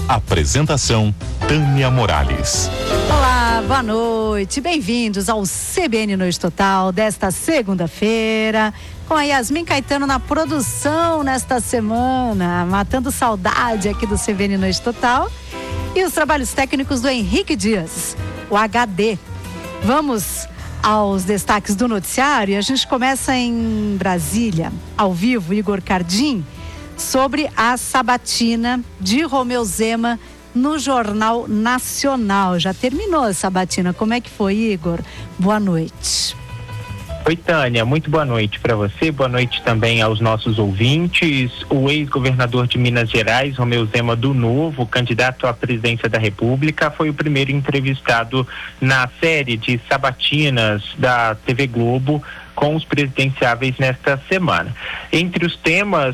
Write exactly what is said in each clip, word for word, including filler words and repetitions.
Apresentação Tânia Morales. Olá, boa noite, bem-vindos ao C B N Noite Total desta segunda-feira, com a Yasmin Caetano na produção nesta semana, matando saudade aqui do C B N Noite Total, e os trabalhos técnicos do Henrique Dias, o H D. Vamos aos destaques do noticiário. A gente começa em Brasília, ao vivo, Igor Cardim, sobre a sabatina de Romeu Zema no Jornal Nacional. Já terminou a sabatina, como é que foi, Igor? Boa noite. Oi, Tânia, muito boa noite para você, boa noite também aos nossos ouvintes. O ex-governador de Minas Gerais, Romeu Zema do Novo, candidato à presidência da República, foi o primeiro entrevistado na série de sabatinas da T V Globo com os presidenciáveis nesta semana. Entre os temas,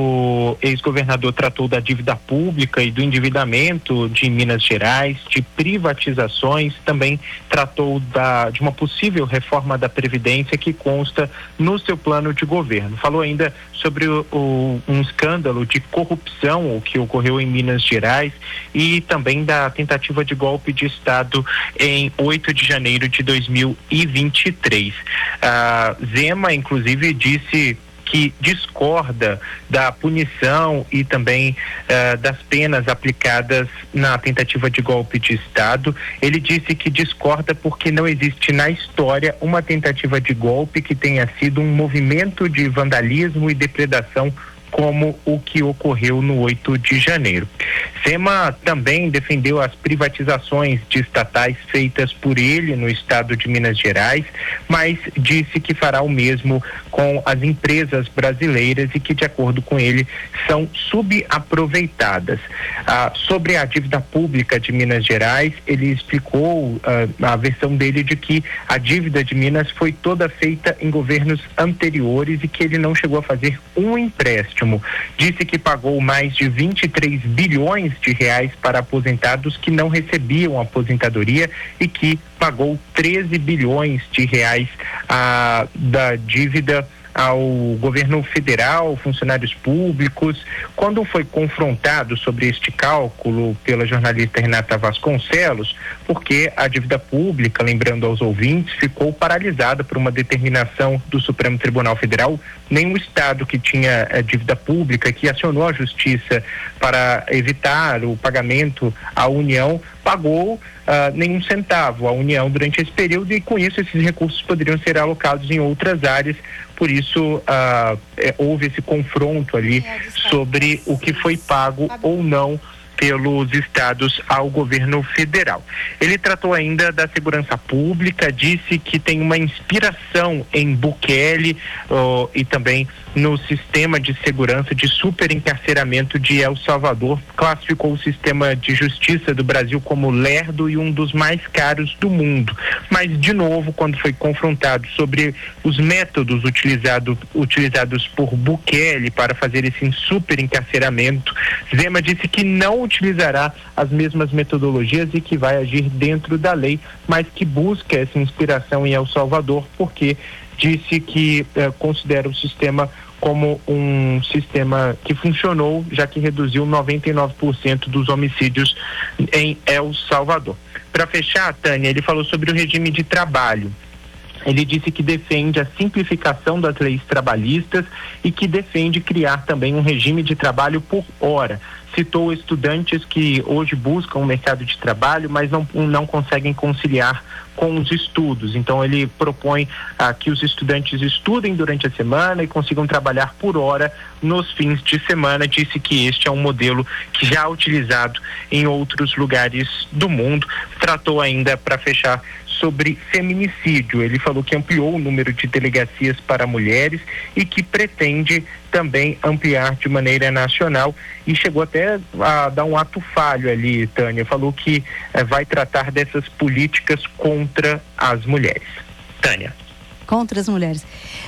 o ex-governador tratou da dívida pública e do endividamento de Minas Gerais, de privatizações, também tratou da, de uma possível reforma da Previdência que consta no seu plano de governo. Falou ainda sobre o, o, um escândalo de corrupção o que ocorreu em Minas Gerais e também da tentativa de golpe de Estado em oito de janeiro de dois mil e vinte e três. Ah, Zema, inclusive, disse que discorda da punição e também uh, das penas aplicadas na tentativa de golpe de Estado. Ele disse que discorda porque não existe na história uma tentativa de golpe que tenha sido um movimento de vandalismo e depredação como o que ocorreu no oito de janeiro. Zema também defendeu as privatizações de estatais feitas por ele no estado de Minas Gerais, mas disse que fará o mesmo com as empresas brasileiras e que, de acordo com ele, são subaproveitadas. Ah, sobre a dívida pública de Minas Gerais, ele explicou ah, a versão dele de que a dívida de Minas foi toda feita em governos anteriores e que ele não chegou a fazer um empréstimo. Disse que pagou mais de vinte e três bilhões de reais para aposentados que não recebiam aposentadoria e que pagou treze bilhões de reais ah, da dívida ao governo federal, funcionários públicos. Quando foi confrontado sobre este cálculo pela jornalista Renata Vasconcelos, porque a dívida pública, lembrando aos ouvintes, ficou paralisada por uma determinação do Supremo Tribunal Federal. Nenhum estado que tinha eh, dívida pública, que acionou a justiça para evitar o pagamento à União, pagou Uh, nenhum centavo à União durante esse período, e com isso esses recursos poderiam ser alocados em outras áreas. Por isso uh, é, houve esse confronto ali sobre o que foi pago ou não pelos estados ao governo federal. Ele tratou ainda da segurança pública, disse que tem uma inspiração em Bukele uh, e também no sistema de segurança de superencarceramento de El Salvador. Classificou o sistema de justiça do Brasil como lerdo e um dos mais caros do mundo. Mas, de novo, quando foi confrontado sobre os métodos utilizado, utilizados por Bukele para fazer esse superencarceramento, Zema disse que não utilizará as mesmas metodologias e que vai agir dentro da lei, mas que busca essa inspiração em El Salvador, porque disse que eh, considera o sistema como um sistema que funcionou, já que reduziu noventa e nove por cento dos homicídios em El Salvador. Para fechar, Tânia, ele falou sobre o regime de trabalho. Ele disse que defende a simplificação das leis trabalhistas e que defende criar também um regime de trabalho por hora. Citou estudantes que hoje buscam um mercado de trabalho, mas não, não conseguem conciliar com os estudos. Então ele propõe ah, que os estudantes estudem durante a semana e consigam trabalhar por hora nos fins de semana. Disse que este é um modelo que já é utilizado em outros lugares do mundo. Tratou ainda, para fechar, sobre feminicídio. Ele falou que ampliou o número de delegacias para mulheres e que pretende também ampliar de maneira nacional, e chegou até a dar um ato falho ali, Tânia. Falou que eh, vai tratar dessas políticas contra as mulheres. Tânia. Contra as mulheres.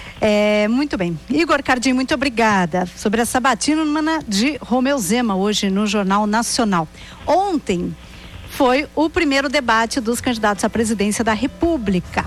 É, muito bem. Igor Cardim, muito obrigada. Sobre a sabatina de Romeu Zema, hoje no Jornal Nacional. Ontem foi o primeiro debate dos candidatos à presidência da República.